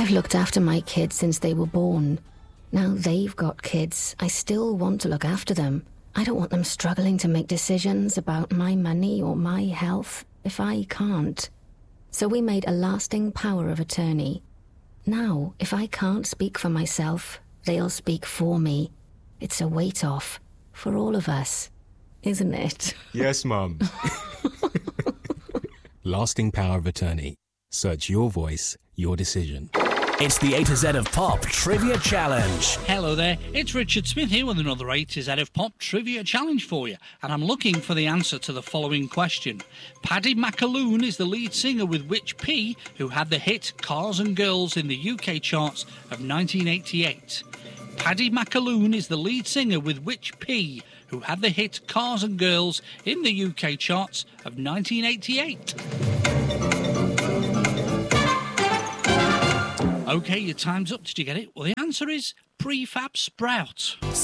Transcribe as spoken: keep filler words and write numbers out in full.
I've looked after my kids since they were born. Now they've got kids. I still want to look after them. I don't want them struggling to make decisions about my money or my health if I can't. So we made a lasting power of attorney. Now, if I can't speak for myself, they'll speak for me. It's a weight off for all of us, isn't it? Yes, Mum. Lasting power of attorney. Search your voice, your decision. It's the A to Z of Pop Trivia Challenge. Hello there, it's Richard Smith here with another A to Z of Pop Trivia Challenge for you, and I'm looking for the answer to the following question. Paddy McAloon is the lead singer with which P who had the hit Cars and Girls in the U K charts of nineteen eighty-eight? Paddy McAloon is the lead singer with which P who had the hit Cars and Girls in the U K charts of nineteen eighty-eight? OK, your time's up. Did you get it? Well, the answer is Prefab Sprout.